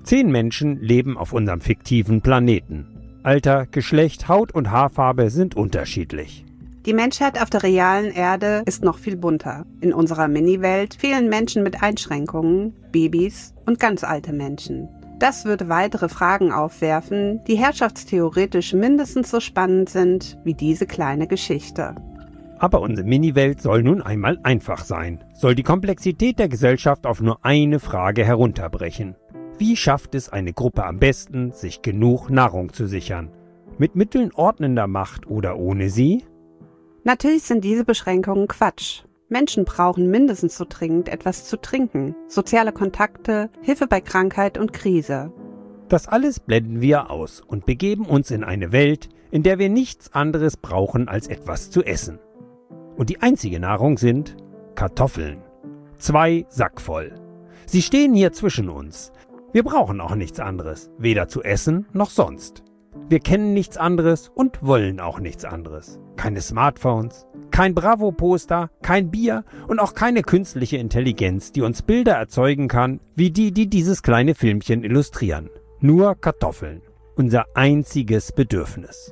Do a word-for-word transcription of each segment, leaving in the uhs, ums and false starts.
Zehn Menschen leben auf unserem fiktiven Planeten. Alter, Geschlecht, Haut und Haarfarbe sind unterschiedlich. Die Menschheit auf der realen Erde ist noch viel bunter. In unserer Mini-Welt fehlen Menschen mit Einschränkungen, Babys und ganz alte Menschen. Das würde weitere Fragen aufwerfen, die herrschaftstheoretisch mindestens so spannend sind wie diese kleine Geschichte. Aber unsere Mini-Welt soll nun einmal einfach sein, soll die Komplexität der Gesellschaft auf nur eine Frage herunterbrechen. Wie schafft es eine Gruppe am besten, sich genug Nahrung zu sichern? Mit Mitteln ordnender Macht oder ohne sie? Natürlich sind diese Beschränkungen Quatsch. Menschen brauchen mindestens so dringend etwas zu trinken, soziale Kontakte, Hilfe bei Krankheit und Krise. Das alles blenden wir aus und begeben uns in eine Welt, in der wir nichts anderes brauchen als etwas zu essen. Und die einzige Nahrung sind Kartoffeln. Zwei Sack voll. Sie stehen hier zwischen uns. Wir brauchen auch nichts anderes, weder zu essen noch sonst. Wir kennen nichts anderes und wollen auch nichts anderes. Keine Smartphones, kein Bravo-Poster, kein Bier und auch keine künstliche Intelligenz, die uns Bilder erzeugen kann, wie die, die dieses kleine Filmchen illustrieren. Nur Kartoffeln, unser einziges Bedürfnis.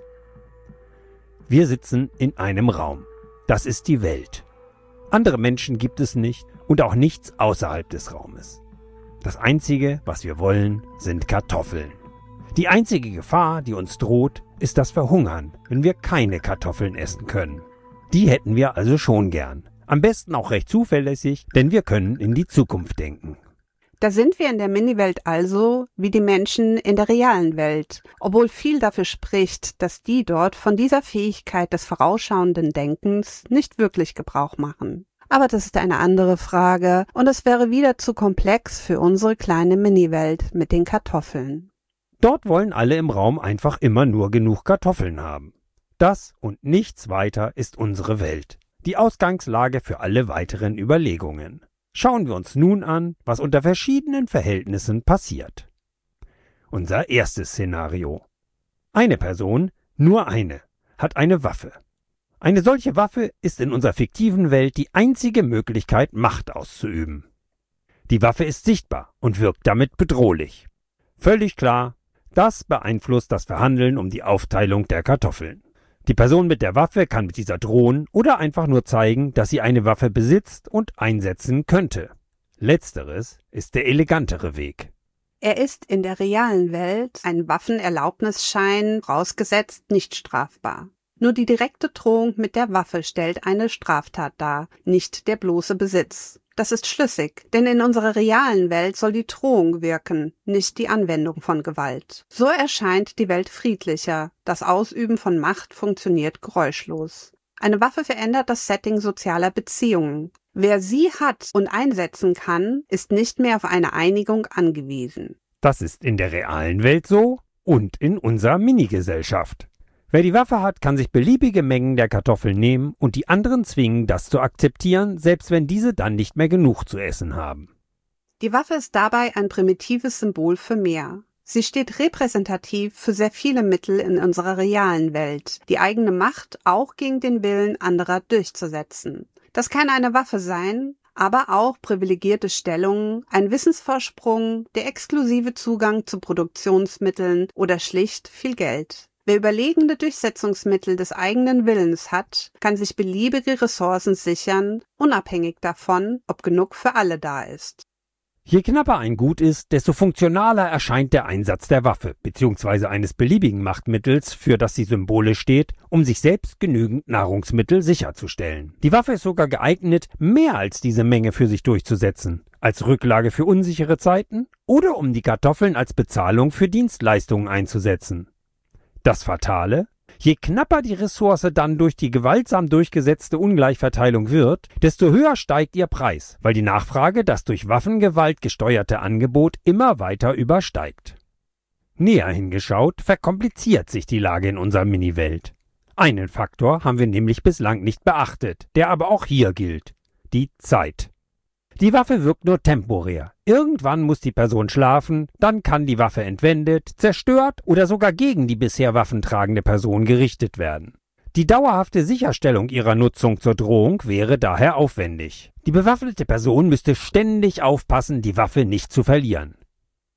Wir sitzen in einem Raum. Das ist die Welt. Andere Menschen gibt es nicht und auch nichts außerhalb des Raumes. Das Einzige, was wir wollen, sind Kartoffeln. Die einzige Gefahr, die uns droht, ist das Verhungern, wenn wir keine Kartoffeln essen können. Die hätten wir also schon gern. Am besten auch recht zuverlässig, denn wir können in die Zukunft denken. Da sind wir in der Mini-Welt also wie die Menschen in der realen Welt, obwohl viel dafür spricht, dass die dort von dieser Fähigkeit des vorausschauenden Denkens nicht wirklich Gebrauch machen. Aber das ist eine andere Frage und es wäre wieder zu komplex für unsere kleine Mini-Welt mit den Kartoffeln. Dort wollen alle im Raum einfach immer nur genug Kartoffeln haben. Das und nichts weiter ist unsere Welt. Die Ausgangslage für alle weiteren Überlegungen. Schauen wir uns nun an, was unter verschiedenen Verhältnissen passiert. Unser erstes Szenario. Eine Person, nur eine, hat eine Waffe. Eine solche Waffe ist in unserer fiktiven Welt die einzige Möglichkeit, Macht auszuüben. Die Waffe ist sichtbar und wirkt damit bedrohlich. Völlig klar, das beeinflusst das Verhandeln um die Aufteilung der Kartoffeln. Die Person mit der Waffe kann mit dieser drohen oder einfach nur zeigen, dass sie eine Waffe besitzt und einsetzen könnte. Letzteres ist der elegantere Weg. Er ist in der realen Welt ein Waffenerlaubnisschein vorausgesetzt nicht strafbar. Nur die direkte Drohung mit der Waffe stellt eine Straftat dar, nicht der bloße Besitz. Das ist schlüssig, denn in unserer realen Welt soll die Drohung wirken, nicht die Anwendung von Gewalt. So erscheint die Welt friedlicher, das Ausüben von Macht funktioniert geräuschlos. Eine Waffe verändert das Setting sozialer Beziehungen. Wer sie hat und einsetzen kann, ist nicht mehr auf eine Einigung angewiesen. Das ist in der realen Welt so und in unserer Minigesellschaft. Wer die Waffe hat, kann sich beliebige Mengen der Kartoffeln nehmen und die anderen zwingen, das zu akzeptieren, selbst wenn diese dann nicht mehr genug zu essen haben. Die Waffe ist dabei ein primitives Symbol für mehr. Sie steht repräsentativ für sehr viele Mittel in unserer realen Welt, die eigene Macht auch gegen den Willen anderer durchzusetzen. Das kann eine Waffe sein, aber auch privilegierte Stellungen, ein Wissensvorsprung, der exklusive Zugang zu Produktionsmitteln oder schlicht viel Geld. Wer überlegene Durchsetzungsmittel des eigenen Willens hat, kann sich beliebige Ressourcen sichern, unabhängig davon, ob genug für alle da ist. Je knapper ein Gut ist, desto funktionaler erscheint der Einsatz der Waffe bzw. eines beliebigen Machtmittels, für das sie symbolisch steht, um sich selbst genügend Nahrungsmittel sicherzustellen. Die Waffe ist sogar geeignet, mehr als diese Menge für sich durchzusetzen, als Rücklage für unsichere Zeiten oder um die Kartoffeln als Bezahlung für Dienstleistungen einzusetzen. Das Fatale: Je knapper die Ressource dann durch die gewaltsam durchgesetzte Ungleichverteilung wird, desto höher steigt ihr Preis, weil die Nachfrage das durch Waffengewalt gesteuerte Angebot immer weiter übersteigt. Näher hingeschaut, verkompliziert sich die Lage in unserer Mini-Welt. Einen Faktor haben wir nämlich bislang nicht beachtet, der aber auch hier gilt: die Zeit. Die Waffe wirkt nur temporär. Irgendwann muss die Person schlafen, dann kann die Waffe entwendet, zerstört oder sogar gegen die bisher waffentragende Person gerichtet werden. Die dauerhafte Sicherstellung ihrer Nutzung zur Drohung wäre daher aufwendig. Die bewaffnete Person müsste ständig aufpassen, die Waffe nicht zu verlieren.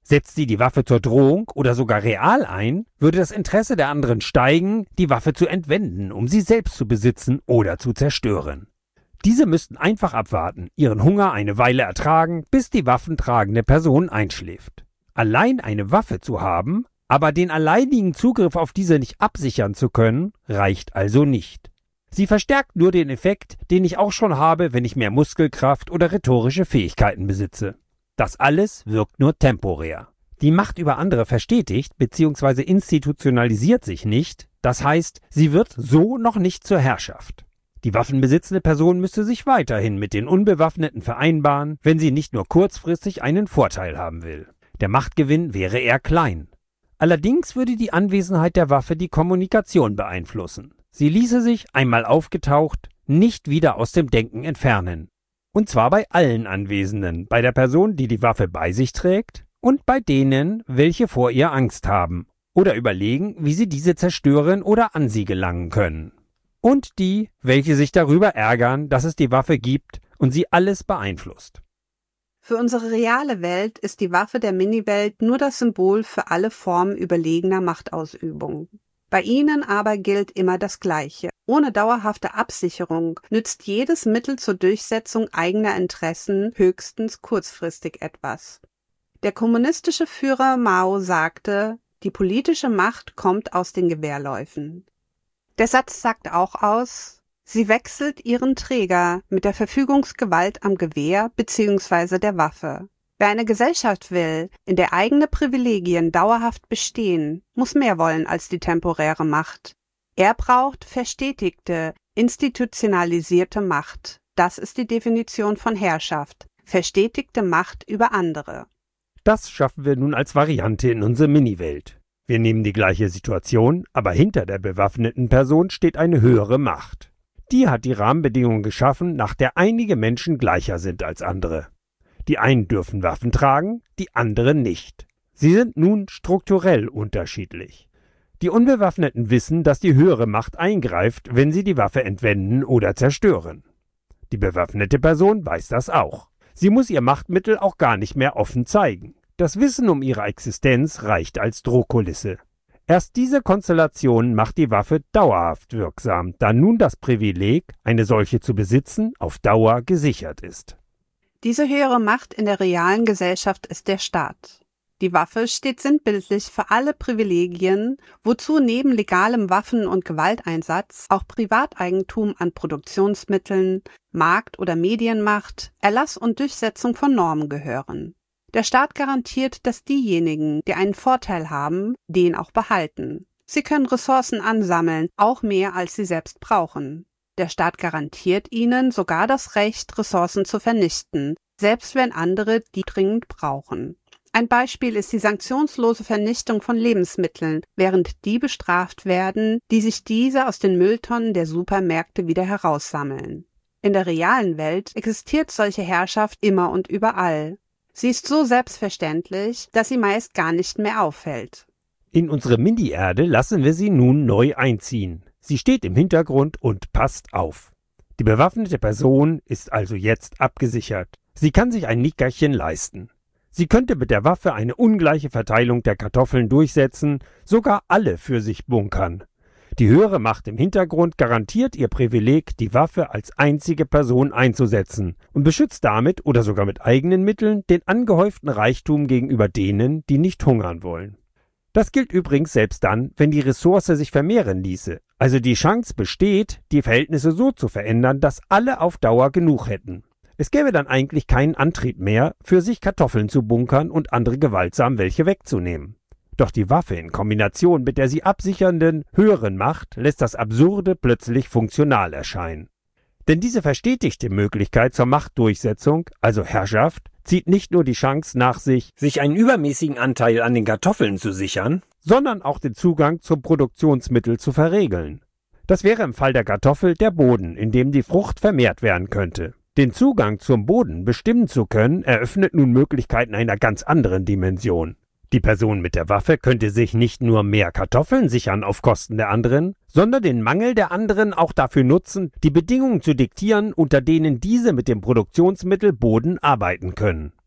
Setzt sie die Waffe zur Drohung oder sogar real ein, würde das Interesse der anderen steigen, die Waffe zu entwenden, um sie selbst zu besitzen oder zu zerstören. Diese müssten einfach abwarten, ihren Hunger eine Weile ertragen, bis die waffentragende Person einschläft. Allein eine Waffe zu haben, aber den alleinigen Zugriff auf diese nicht absichern zu können, reicht also nicht. Sie verstärkt nur den Effekt, den ich auch schon habe, wenn ich mehr Muskelkraft oder rhetorische Fähigkeiten besitze. Das alles wirkt nur temporär. Die Macht über andere verstetigt bzw. institutionalisiert sich nicht, das heißt, sie wird so noch nicht zur Herrschaft. Die waffenbesitzende Person müsste sich weiterhin mit den Unbewaffneten vereinbaren, wenn sie nicht nur kurzfristig einen Vorteil haben will. Der Machtgewinn wäre eher klein. Allerdings würde die Anwesenheit der Waffe die Kommunikation beeinflussen. Sie ließe sich, einmal aufgetaucht, nicht wieder aus dem Denken entfernen. Und zwar bei allen Anwesenden, bei der Person, die die Waffe bei sich trägt, und bei denen, welche vor ihr Angst haben oder überlegen, wie sie diese zerstören oder an sie gelangen können. Und die, welche sich darüber ärgern, dass es die Waffe gibt und sie alles beeinflusst. Für unsere reale Welt ist die Waffe der Mini-Welt nur das Symbol für alle Formen überlegener Machtausübung. Bei ihnen aber gilt immer das Gleiche. Ohne dauerhafte Absicherung nützt jedes Mittel zur Durchsetzung eigener Interessen höchstens kurzfristig etwas. Der kommunistische Führer Mao sagte, die politische Macht kommt aus den Gewehrläufen. Der Satz sagt auch aus, sie wechselt ihren Träger mit der Verfügungsgewalt am Gewehr bzw. der Waffe. Wer eine Gesellschaft will, in der eigene Privilegien dauerhaft bestehen, muss mehr wollen als die temporäre Macht. Er braucht verstetigte, institutionalisierte Macht. Das ist die Definition von Herrschaft. Verstetigte Macht über andere. Das schaffen wir nun als Variante in unsere Mini-Welt. Wir nehmen die gleiche Situation, aber hinter der bewaffneten Person steht eine höhere Macht. Die hat die Rahmenbedingungen geschaffen, nach der einige Menschen gleicher sind als andere. Die einen dürfen Waffen tragen, die anderen nicht. Sie sind nun strukturell unterschiedlich. Die Unbewaffneten wissen, dass die höhere Macht eingreift, wenn sie die Waffe entwenden oder zerstören. Die bewaffnete Person weiß das auch. Sie muss ihr Machtmittel auch gar nicht mehr offen zeigen. Das Wissen um ihre Existenz reicht als Drohkulisse. Erst diese Konstellation macht die Waffe dauerhaft wirksam, da nun das Privileg, eine solche zu besitzen, auf Dauer gesichert ist. Diese höhere Macht in der realen Gesellschaft ist der Staat. Die Waffe steht sinnbildlich für alle Privilegien, wozu neben legalem Waffen- und Gewalteinsatz auch Privateigentum an Produktionsmitteln, Markt- oder Medienmacht, Erlass und Durchsetzung von Normen gehören. Der Staat garantiert, dass diejenigen, die einen Vorteil haben, den auch behalten. Sie können Ressourcen ansammeln, auch mehr als sie selbst brauchen. Der Staat garantiert ihnen sogar das Recht, Ressourcen zu vernichten, selbst wenn andere die dringend brauchen. Ein Beispiel ist die sanktionslose Vernichtung von Lebensmitteln, während die bestraft werden, die sich diese aus den Mülltonnen der Supermärkte wieder heraussammeln. In der realen Welt existiert solche Herrschaft immer und überall. Sie ist so selbstverständlich, dass sie meist gar nicht mehr auffällt. In unsere Mini-Erde lassen wir sie nun neu einziehen. Sie steht im Hintergrund und passt auf. Die bewaffnete Person ist also jetzt abgesichert. Sie kann sich ein Nickerchen leisten. Sie könnte mit der Waffe eine ungleiche Verteilung der Kartoffeln durchsetzen, sogar alle für sich bunkern. Die höhere Macht im Hintergrund garantiert ihr Privileg, die Waffe als einzige Person einzusetzen und beschützt damit oder sogar mit eigenen Mitteln den angehäuften Reichtum gegenüber denen, die nicht hungern wollen. Das gilt übrigens selbst dann, wenn die Ressource sich vermehren ließe, also die Chance besteht, die Verhältnisse so zu verändern, dass alle auf Dauer genug hätten. Es gäbe dann eigentlich keinen Antrieb mehr, für sich Kartoffeln zu bunkern und andere gewaltsam welche wegzunehmen. Doch die Waffe in Kombination mit der sie absichernden, höheren Macht lässt das Absurde plötzlich funktional erscheinen. Denn diese verstetigte Möglichkeit zur Machtdurchsetzung, also Herrschaft, zieht nicht nur die Chance nach sich, sich einen übermäßigen Anteil an den Kartoffeln zu sichern, sondern auch den Zugang zum Produktionsmittel zu verregeln. Das wäre im Fall der Kartoffel der Boden, in dem die Frucht vermehrt werden könnte. Den Zugang zum Boden bestimmen zu können, eröffnet nun Möglichkeiten einer ganz anderen Dimension. Die Person mit der Waffe könnte sich nicht nur mehr Kartoffeln sichern auf Kosten der anderen, sondern den Mangel der anderen auch dafür nutzen, die Bedingungen zu diktieren, unter denen diese mit dem Produktionsmittel Boden arbeiten können.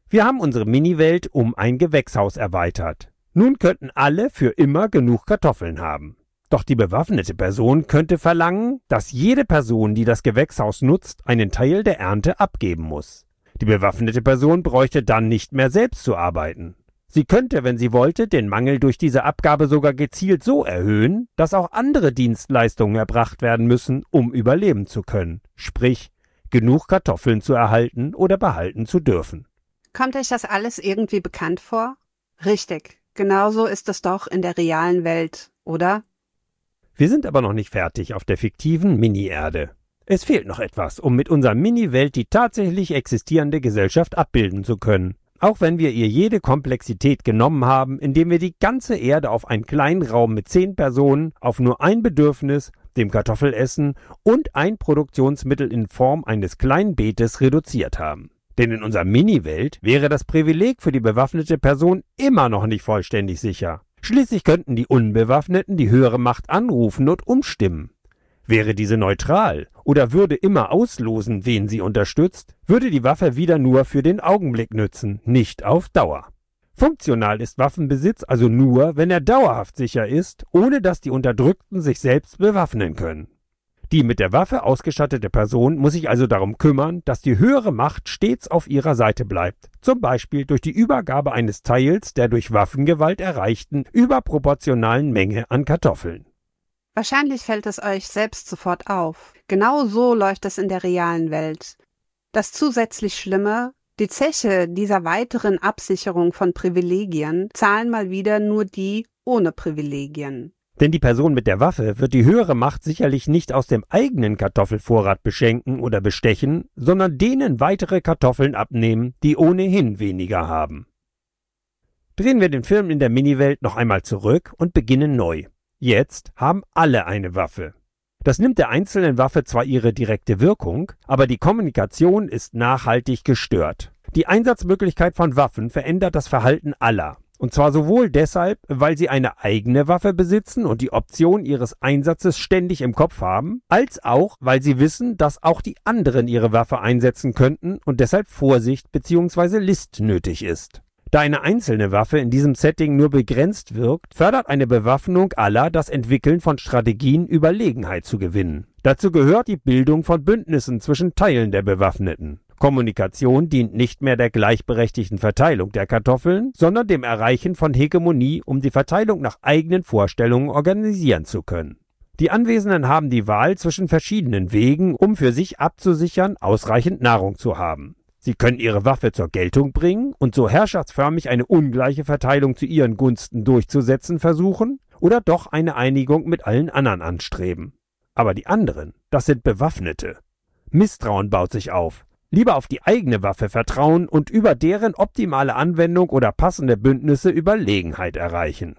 Wir haben unsere Mini-Welt um ein Gewächshaus erweitert. Nun könnten alle für immer genug Kartoffeln haben. Doch die bewaffnete Person könnte verlangen, dass jede Person, die das Gewächshaus nutzt, einen Teil der Ernte abgeben muss. Die bewaffnete Person bräuchte dann nicht mehr selbst zu arbeiten. Sie könnte, wenn sie wollte, den Mangel durch diese Abgabe sogar gezielt so erhöhen, dass auch andere Dienstleistungen erbracht werden müssen, um überleben zu können. Sprich, genug Kartoffeln zu erhalten oder behalten zu dürfen. Kommt euch das alles irgendwie bekannt vor? Richtig, genauso ist es doch in der realen Welt, oder? Wir sind aber noch nicht fertig auf der fiktiven Mini-Erde. Es fehlt noch etwas, um mit unserer Mini-Welt die tatsächlich existierende Gesellschaft abbilden zu können. Auch wenn wir ihr jede Komplexität genommen haben, indem wir die ganze Erde auf einen kleinen Raum mit zehn Personen, auf nur ein Bedürfnis, dem Kartoffelessen und ein Produktionsmittel in Form eines kleinen Beetes reduziert haben. Denn in unserer Mini-Welt wäre das Privileg für die bewaffnete Person immer noch nicht vollständig sicher. Schließlich könnten die Unbewaffneten die höhere Macht anrufen und umstimmen. Wäre diese neutral oder würde immer auslosen, wen sie unterstützt, würde die Waffe wieder nur für den Augenblick nützen, nicht auf Dauer. Funktional ist Waffenbesitz also nur, wenn er dauerhaft sicher ist, ohne dass die Unterdrückten sich selbst bewaffnen können. Die mit der Waffe ausgestattete Person muss sich also darum kümmern, dass die höhere Macht stets auf ihrer Seite bleibt, zum Beispiel durch die Übergabe eines Teils der durch Waffengewalt erreichten überproportionalen Menge an Kartoffeln. Wahrscheinlich fällt es euch selbst sofort auf. Genau so läuft es in der realen Welt. Das zusätzlich Schlimme, die Zeche dieser weiteren Absicherung von Privilegien zahlen mal wieder nur die ohne Privilegien. Denn die Person mit der Waffe wird die höhere Macht sicherlich nicht aus dem eigenen Kartoffelvorrat beschenken oder bestechen, sondern denen weitere Kartoffeln abnehmen, die ohnehin weniger haben. Drehen wir den Film in der Mini-Welt noch einmal zurück und beginnen neu. Jetzt haben alle eine Waffe. Das nimmt der einzelnen Waffe zwar ihre direkte Wirkung, aber die Kommunikation ist nachhaltig gestört. Die Einsatzmöglichkeit von Waffen verändert das Verhalten aller. Und zwar sowohl deshalb, weil sie eine eigene Waffe besitzen und die Option ihres Einsatzes ständig im Kopf haben, als auch, weil sie wissen, dass auch die anderen ihre Waffe einsetzen könnten und deshalb Vorsicht bzw. List nötig ist. Da eine einzelne Waffe in diesem Setting nur begrenzt wirkt, fördert eine Bewaffnung aller das Entwickeln von Strategien, Überlegenheit zu gewinnen. Dazu gehört die Bildung von Bündnissen zwischen Teilen der Bewaffneten. Kommunikation dient nicht mehr der gleichberechtigten Verteilung der Kartoffeln, sondern dem Erreichen von Hegemonie, um die Verteilung nach eigenen Vorstellungen organisieren zu können. Die Anwesenden haben die Wahl zwischen verschiedenen Wegen, um für sich abzusichern, ausreichend Nahrung zu haben. Sie können ihre Waffe zur Geltung bringen und so herrschaftsförmig eine ungleiche Verteilung zu ihren Gunsten durchzusetzen versuchen oder doch eine Einigung mit allen anderen anstreben. Aber die anderen, das sind Bewaffnete. Misstrauen baut sich auf. Lieber auf die eigene Waffe vertrauen und über deren optimale Anwendung oder passende Bündnisse Überlegenheit erreichen.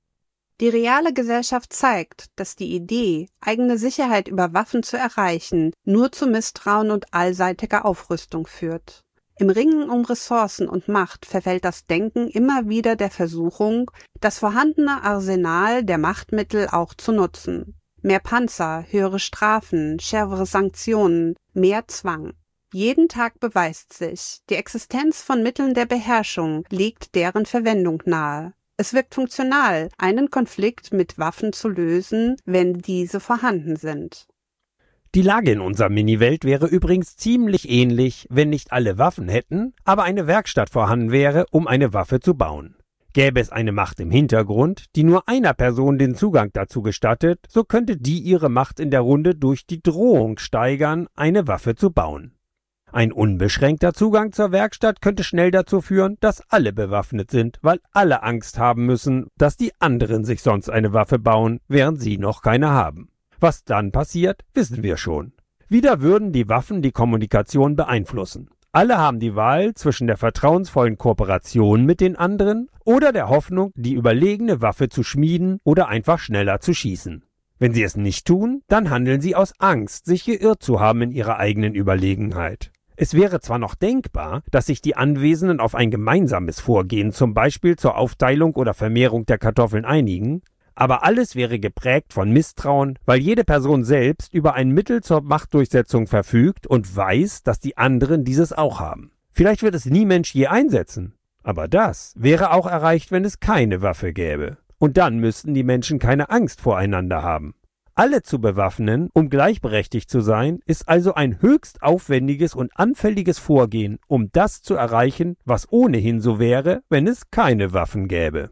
Die reale Gesellschaft zeigt, dass die Idee, eigene Sicherheit über Waffen zu erreichen, nur zu Misstrauen und allseitiger Aufrüstung führt. Im Ringen um Ressourcen und Macht verfällt das Denken immer wieder der Versuchung, das vorhandene Arsenal der Machtmittel auch zu nutzen. Mehr Panzer, höhere Strafen, schärfere Sanktionen, mehr Zwang. Jeden Tag beweist sich, die Existenz von Mitteln der Beherrschung legt deren Verwendung nahe. Es wirkt funktional, einen Konflikt mit Waffen zu lösen, wenn diese vorhanden sind. Die Lage in unserer Mini-Welt wäre übrigens ziemlich ähnlich, wenn nicht alle Waffen hätten, aber eine Werkstatt vorhanden wäre, um eine Waffe zu bauen. Gäbe es eine Macht im Hintergrund, die nur einer Person den Zugang dazu gestattet, so könnte die ihre Macht in der Runde durch die Drohung steigern, eine Waffe zu bauen. Ein unbeschränkter Zugang zur Werkstatt könnte schnell dazu führen, dass alle bewaffnet sind, weil alle Angst haben müssen, dass die anderen sich sonst eine Waffe bauen, während sie noch keine haben. Was dann passiert, wissen wir schon. Wieder würden die Waffen die Kommunikation beeinflussen. Alle haben die Wahl zwischen der vertrauensvollen Kooperation mit den anderen oder der Hoffnung, die überlegene Waffe zu schmieden oder einfach schneller zu schießen. Wenn sie es nicht tun, dann handeln sie aus Angst, sich geirrt zu haben in ihrer eigenen Überlegenheit. Es wäre zwar noch denkbar, dass sich die Anwesenden auf ein gemeinsames Vorgehen, zum Beispiel zur Aufteilung oder Vermehrung der Kartoffeln einigen, aber alles wäre geprägt von Misstrauen, weil jede Person selbst über ein Mittel zur Machtdurchsetzung verfügt und weiß, dass die anderen dieses auch haben. Vielleicht wird es nie Mensch je einsetzen. Aber das wäre auch erreicht, wenn es keine Waffe gäbe. Und dann müssten die Menschen keine Angst voreinander haben. Alle zu bewaffnen, um gleichberechtigt zu sein, ist also ein höchst aufwendiges und anfälliges Vorgehen, um das zu erreichen, was ohnehin so wäre, wenn es keine Waffen gäbe.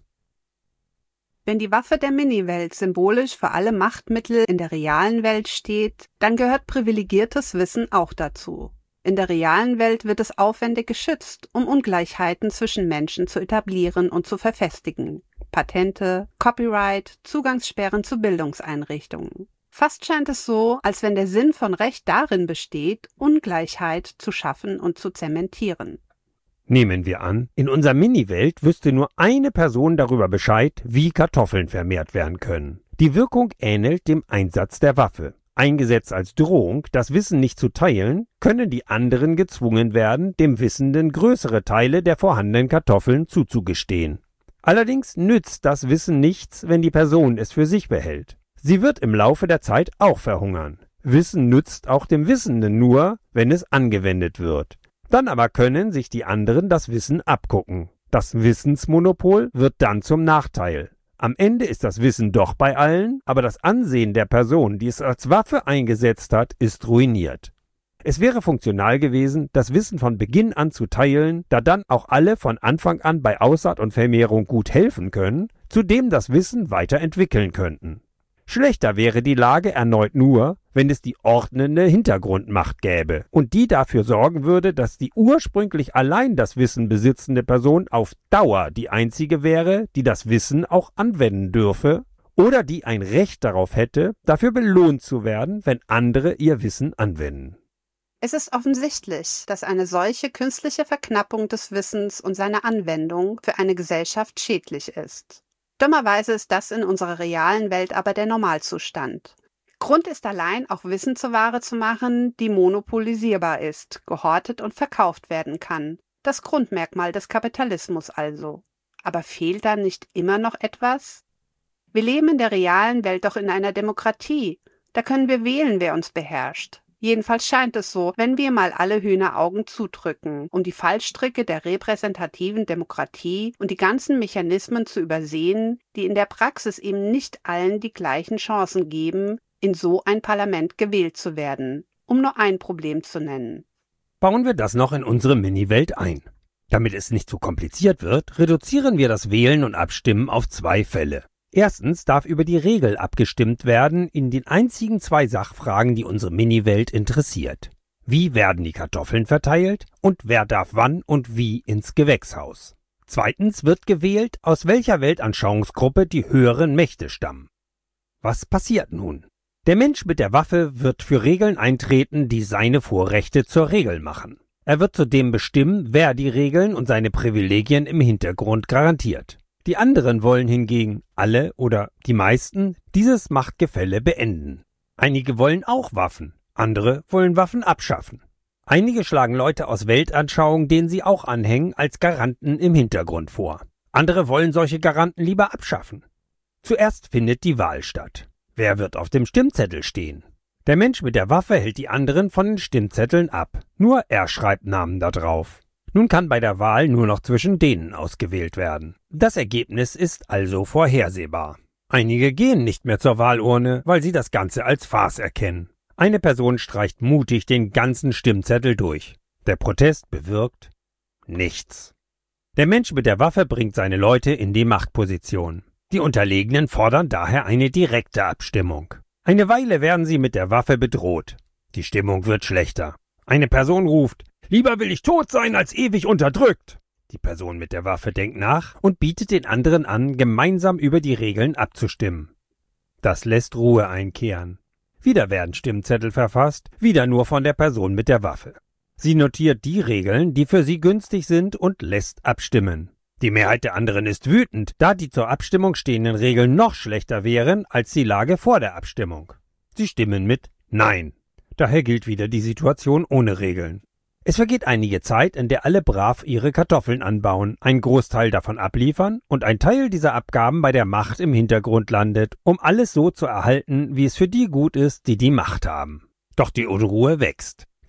Wenn die Waffe der Mini-Welt symbolisch für alle Machtmittel in der realen Welt steht, dann gehört privilegiertes Wissen auch dazu. In der realen Welt wird es aufwendig geschützt, um Ungleichheiten zwischen Menschen zu etablieren und zu verfestigen. Patente, Copyright, Zugangssperren zu Bildungseinrichtungen. Fast scheint es so, als wenn der Sinn von Recht darin besteht, Ungleichheit zu schaffen und zu zementieren. Nehmen wir an, in unserer Mini-Welt wüsste nur eine Person darüber Bescheid, wie Kartoffeln vermehrt werden können. Die Wirkung ähnelt dem Einsatz der Waffe. Eingesetzt als Drohung, das Wissen nicht zu teilen, können die anderen gezwungen werden, dem Wissenden größere Teile der vorhandenen Kartoffeln zuzugestehen. Allerdings nützt das Wissen nichts, wenn die Person es für sich behält. Sie wird im Laufe der Zeit auch verhungern. Wissen nützt auch dem Wissenden nur, wenn es angewendet wird. Dann aber können sich die anderen das Wissen abgucken. Das Wissensmonopol wird dann zum Nachteil. Am Ende ist das Wissen doch bei allen, aber das Ansehen der Person, die es als Waffe eingesetzt hat, ist ruiniert. Es wäre funktional gewesen, das Wissen von Beginn an zu teilen, da dann auch alle von Anfang an bei Aussaat und Vermehrung gut helfen können, zudem das Wissen weiterentwickeln könnten. Schlechter wäre die Lage erneut nur, wenn es die ordnende Hintergrundmacht gäbe und die dafür sorgen würde, dass die ursprünglich allein das Wissen besitzende Person auf Dauer die einzige wäre, die das Wissen auch anwenden dürfe oder die ein Recht darauf hätte, dafür belohnt zu werden, wenn andere ihr Wissen anwenden. Es ist offensichtlich, dass eine solche künstliche Verknappung des Wissens und seiner Anwendung für eine Gesellschaft schädlich ist. Dummerweise ist das in unserer realen Welt aber der Normalzustand. Grund ist allein, auch Wissen zur Ware zu machen, die monopolisierbar ist, gehortet und verkauft werden kann. Das Grundmerkmal des Kapitalismus also. Aber fehlt da nicht immer noch etwas? Wir leben in der realen Welt doch in einer Demokratie. Da können wir wählen, wer uns beherrscht. Jedenfalls scheint es so, wenn wir mal alle Hühneraugen zudrücken, um die Fallstricke der repräsentativen Demokratie und die ganzen Mechanismen zu übersehen, die in der Praxis eben nicht allen die gleichen Chancen geben, in so ein Parlament gewählt zu werden, um nur ein Problem zu nennen. Bauen wir das noch in unsere Mini-Welt ein. Damit es nicht zu kompliziert wird, reduzieren wir das Wählen und Abstimmen auf zwei Fälle. Erstens darf über die Regel abgestimmt werden in den einzigen zwei Sachfragen, die unsere Mini-Welt interessiert. Wie werden die Kartoffeln verteilt und wer darf wann und wie ins Gewächshaus? Zweitens wird gewählt, aus welcher Weltanschauungsgruppe die höheren Mächte stammen. Was passiert nun? Der Mensch mit der Waffe wird für Regeln eintreten, die seine Vorrechte zur Regel machen. Er wird zudem bestimmen, wer die Regeln und seine Privilegien im Hintergrund garantiert. Die anderen wollen hingegen, alle oder die meisten, dieses Machtgefälle beenden. Einige wollen auch Waffen, andere wollen Waffen abschaffen. Einige schlagen Leute aus Weltanschauungen, denen sie auch anhängen, als Garanten im Hintergrund vor. Andere wollen solche Garanten lieber abschaffen. Zuerst findet die Wahl statt. Wer wird auf dem Stimmzettel stehen? Der Mensch mit der Waffe hält die anderen von den Stimmzetteln ab. Nur er schreibt Namen da drauf. Nun kann bei der Wahl nur noch zwischen denen ausgewählt werden. Das Ergebnis ist also vorhersehbar. Einige gehen nicht mehr zur Wahlurne, weil sie das Ganze als Farce erkennen. Eine Person streicht mutig den ganzen Stimmzettel durch. Der Protest bewirkt nichts. Der Mensch mit der Waffe bringt seine Leute in die Machtposition. Die Unterlegenen fordern daher eine direkte Abstimmung. Eine Weile werden sie mit der Waffe bedroht. Die Stimmung wird schlechter. Eine Person ruft: Lieber will ich tot sein, als ewig unterdrückt. Die Person mit der Waffe denkt nach und bietet den anderen an, gemeinsam über die Regeln abzustimmen. Das lässt Ruhe einkehren. Wieder werden Stimmzettel verfasst, wieder nur von der Person mit der Waffe. Sie notiert die Regeln, die für sie günstig sind, und lässt abstimmen. Die Mehrheit der anderen ist wütend, da die zur Abstimmung stehenden Regeln noch schlechter wären als die Lage vor der Abstimmung. Sie stimmen mit Nein. Daher gilt wieder die Situation ohne Regeln. Es vergeht einige Zeit, in der alle brav ihre Kartoffeln anbauen, einen Großteil davon abliefern und ein Teil dieser Abgaben bei der Macht im Hintergrund landet, um alles so zu erhalten, wie es für die gut ist, die die Macht haben. Doch die Unruhe wächst.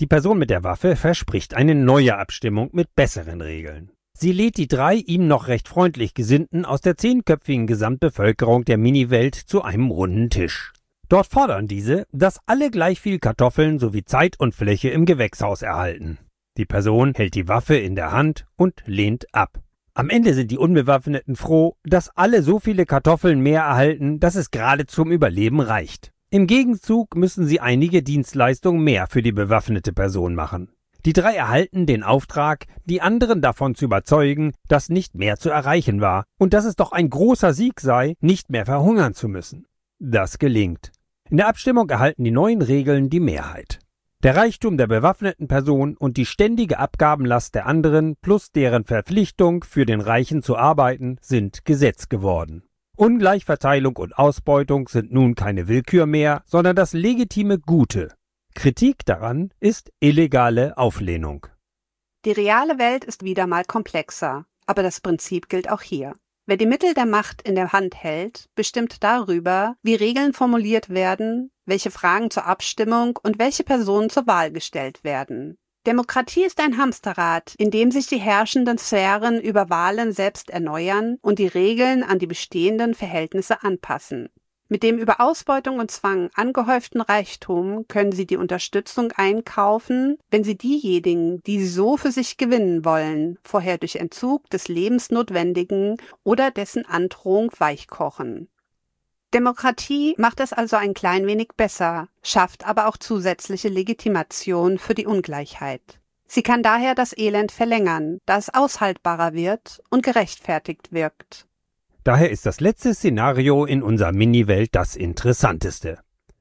Die Person mit der Waffe verspricht eine neue Abstimmung mit besseren Regeln. Sie lädt die drei ihm noch recht freundlich Gesinnten aus der zehnköpfigen Gesamtbevölkerung der Miniwelt zu einem runden Tisch. Dort fordern diese, dass alle gleich viel Kartoffeln sowie Zeit und Fläche im Gewächshaus erhalten. Die Person hält die Waffe in der Hand und lehnt ab. Am Ende sind die Unbewaffneten froh, dass alle so viele Kartoffeln mehr erhalten, dass es gerade zum Überleben reicht. Im Gegenzug müssen sie einige Dienstleistungen mehr für die bewaffnete Person machen. Die drei erhalten den Auftrag, die anderen davon zu überzeugen, dass nicht mehr zu erreichen war und dass es doch ein großer Sieg sei, nicht mehr verhungern zu müssen. Das gelingt. In der Abstimmung erhalten die neuen Regeln die Mehrheit. Der Reichtum der bewaffneten Person und die ständige Abgabenlast der anderen plus deren Verpflichtung, für den Reichen zu arbeiten, sind Gesetz geworden. Ungleichverteilung und Ausbeutung sind nun keine Willkür mehr, sondern das legitime Gute. Kritik daran ist illegale Auflehnung. Die reale Welt ist wieder mal komplexer, aber das Prinzip gilt auch hier. Wer die Mittel der Macht in der Hand hält, bestimmt darüber, wie Regeln formuliert werden, welche Fragen zur Abstimmung und welche Personen zur Wahl gestellt werden. Demokratie ist ein Hamsterrad, in dem sich die herrschenden Sphären über Wahlen selbst erneuern und die Regeln an die bestehenden Verhältnisse anpassen. Mit dem über Ausbeutung und Zwang angehäuften Reichtum können sie die Unterstützung einkaufen, wenn sie diejenigen, die sie so für sich gewinnen wollen, vorher durch Entzug des Lebensnotwendigen oder dessen Androhung weichkochen. Demokratie macht es also ein klein wenig besser, schafft aber auch zusätzliche Legitimation für die Ungleichheit. Sie kann daher das Elend verlängern, da es aushaltbarer wird und gerechtfertigt wirkt. Daher ist das letzte Szenario in unserer Mini-Welt das interessanteste.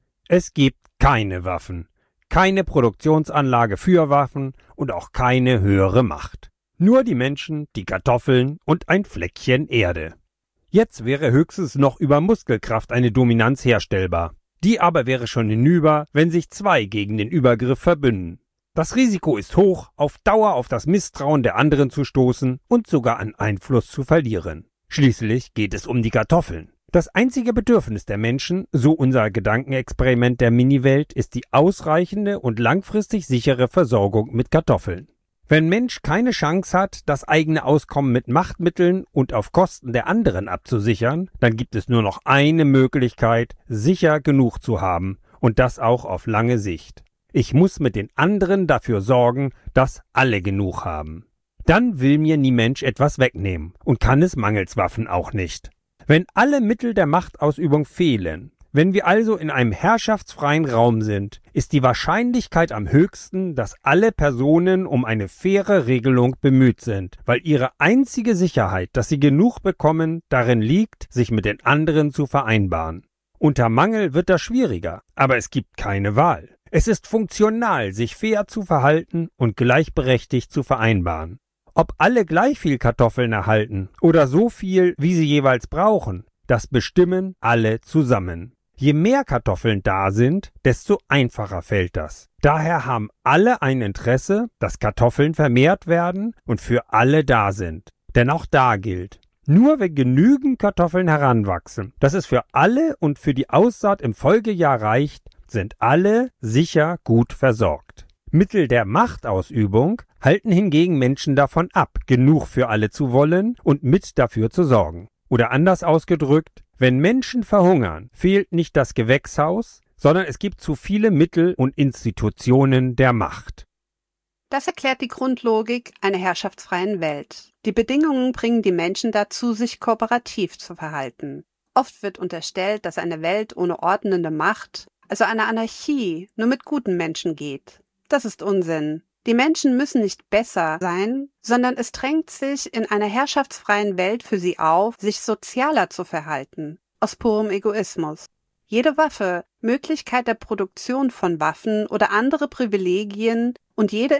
Es gibt keine Waffen, keine Produktionsanlage für Waffen und auch keine höhere Macht. Nur die Menschen, die Kartoffeln und ein Fleckchen Erde. Jetzt wäre höchstens noch über Muskelkraft eine Dominanz herstellbar. Die aber wäre schon hinüber, wenn sich zwei gegen den Übergriff verbünden. Das Risiko ist hoch, auf Dauer auf das Misstrauen der anderen zu stoßen und sogar an Einfluss zu verlieren. Schließlich geht es um die Kartoffeln. Das einzige Bedürfnis der Menschen, so unser Gedankenexperiment der Mini-Welt, ist die ausreichende und langfristig sichere Versorgung mit Kartoffeln. Wenn Mensch keine Chance hat, das eigene Auskommen mit Machtmitteln und auf Kosten der anderen abzusichern, dann gibt es nur noch eine Möglichkeit, sicher genug zu haben, und das auch auf lange Sicht. Ich muss mit den anderen dafür sorgen, dass alle genug haben. Dann will mir nie Mensch etwas wegnehmen und kann es mangels Waffen auch nicht. Wenn alle Mittel der Machtausübung fehlen, wenn wir also in einem herrschaftsfreien Raum sind, ist die Wahrscheinlichkeit am höchsten, dass alle Personen um eine faire Regelung bemüht sind, weil ihre einzige Sicherheit, dass sie genug bekommen, darin liegt, sich mit den anderen zu vereinbaren. Unter Mangel wird das schwieriger, aber es gibt keine Wahl. Es ist funktional, sich fair zu verhalten und gleichberechtigt zu vereinbaren. Ob alle gleich viel Kartoffeln erhalten oder so viel, wie sie jeweils brauchen, das bestimmen alle zusammen. Je mehr Kartoffeln da sind, desto einfacher fällt das. Daher haben alle ein Interesse, dass Kartoffeln vermehrt werden und für alle da sind. Denn auch da gilt, nur wenn genügend Kartoffeln heranwachsen, dass es für alle und für die Aussaat im Folgejahr reicht, sind alle sicher gut versorgt. Mittel der Machtausübung halten hingegen Menschen davon ab, genug für alle zu wollen und mit dafür zu sorgen. Oder anders ausgedrückt, wenn Menschen verhungern, fehlt nicht das Gewächshaus, sondern es gibt zu viele Mittel und Institutionen der Macht. Das erklärt die Grundlogik einer herrschaftsfreien Welt. Die Bedingungen bringen die Menschen dazu, sich kooperativ zu verhalten. Oft wird unterstellt, dass eine Welt ohne ordnende Macht, also eine Anarchie, nur mit guten Menschen geht. Das ist Unsinn. Die Menschen müssen nicht besser sein, sondern es drängt sich in einer herrschaftsfreien Welt für sie auf, sich sozialer zu verhalten, aus purem Egoismus. Jede Waffe, Möglichkeit der Produktion von Waffen oder andere Privilegien und jede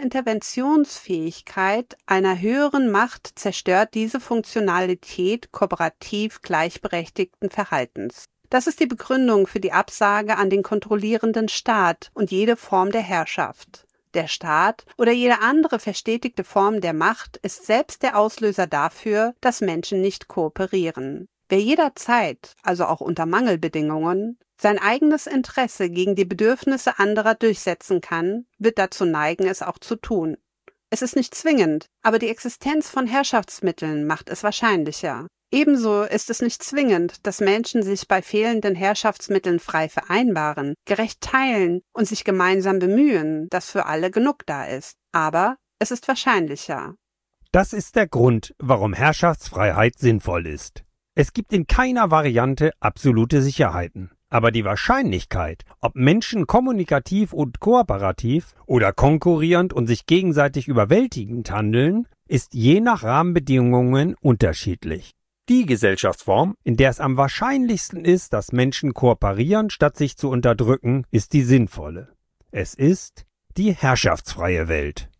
Interventionsfähigkeit einer höheren Macht zerstört diese Funktionalität kooperativ gleichberechtigten Verhaltens. Das ist die Begründung für die Absage an den kontrollierenden Staat und jede Form der Herrschaft. Der Staat oder jede andere verstetigte Form der Macht ist selbst der Auslöser dafür, dass Menschen nicht kooperieren. Wer jederzeit, also auch unter Mangelbedingungen, sein eigenes Interesse gegen die Bedürfnisse anderer durchsetzen kann, wird dazu neigen, es auch zu tun. Es ist nicht zwingend, aber die Existenz von Herrschaftsmitteln macht es wahrscheinlicher. Ebenso ist es nicht zwingend, dass Menschen sich bei fehlenden Herrschaftsmitteln frei vereinbaren, gerecht teilen und sich gemeinsam bemühen, dass für alle genug da ist. Aber es ist wahrscheinlicher. Das ist der Grund, warum Herrschaftsfreiheit sinnvoll ist. Es gibt in keiner Variante absolute Sicherheiten. Aber die Wahrscheinlichkeit, ob Menschen kommunikativ und kooperativ oder konkurrierend und sich gegenseitig überwältigend handeln, ist je nach Rahmenbedingungen unterschiedlich. Die Gesellschaftsform, in der es am wahrscheinlichsten ist, dass Menschen kooperieren, statt sich zu unterdrücken, ist die sinnvolle. Es ist die herrschaftsfreie Welt.